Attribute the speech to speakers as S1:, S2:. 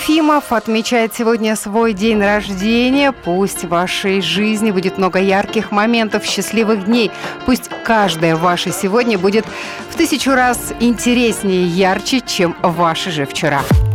S1: Ефимов отмечает сегодня свой день рождения. Пусть в вашей жизни будет много ярких моментов, счастливых дней. Пусть каждое ваше сегодня будет в 1000 раз интереснее и ярче, чем ваше же вчера.